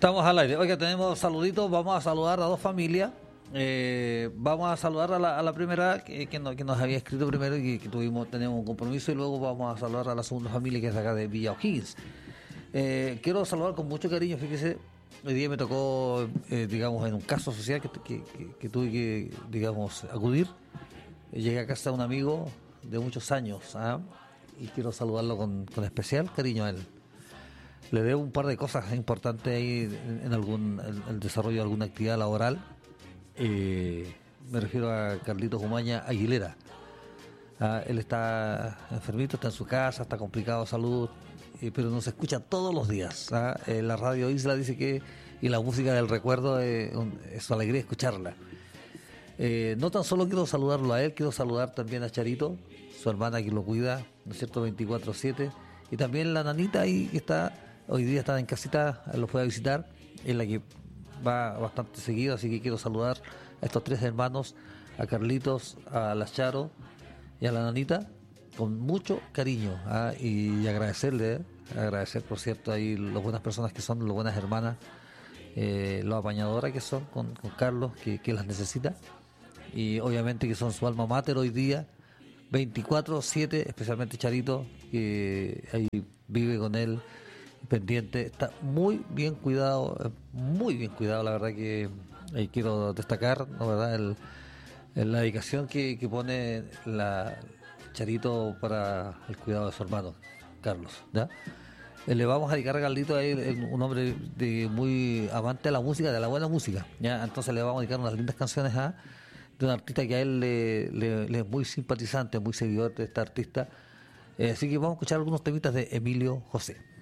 Estamos al aire. Oiga, tenemos saluditos. Vamos a saludar a dos familias. Vamos a saludar a la primera que nos había escrito primero y que tenemos un compromiso, y luego vamos a saludar a la segunda familia, que es de acá de Villa O'Higgins. Quiero saludar con mucho cariño. Fíjese, hoy día me tocó, digamos, en un caso social que tuve que, digamos, acudir. Llegué a casa de un amigo de muchos años, y quiero saludarlo con especial cariño a él. Le debo un par de cosas importantes ahí en el desarrollo de alguna actividad laboral. Me refiero a Carlitos Umaña Aguilera. Él está enfermito, está en su casa, está complicado de salud, pero nos escucha todos los días. La radio Isla dice que, y la música del recuerdo, es su alegría escucharla. No tan solo quiero saludarlo a él, quiero saludar también a Charito, su hermana que lo cuida, ¿no es cierto?, 24/7, y también la nanita ahí que está, hoy día está en casita, lo fue a visitar, es la que va bastante seguido, así que quiero saludar a estos tres hermanos, a Carlitos, a la Charo y a la nanita, con mucho cariño, y agradecer, por cierto, ahí las buenas personas que son, las buenas hermanas, lo apañadoras que son con Carlos, que las necesita, y obviamente que son su alma mater hoy día, 24/7, especialmente Charito, que ahí vive con él pendiente, está muy bien cuidado, la verdad que quiero destacar, ¿no?, verdad, la dedicación que pone la Charito para el cuidado de su hermano Carlos, ¿ya? Le vamos a dedicar a Carlito, un hombre muy amante de la música, de la buena música, ¿ya? Entonces le vamos a dedicar unas lindas canciones de un artista que a él le es muy simpatizante, muy seguidor de este artista. Así que vamos a escuchar algunos temitas de Emilio José.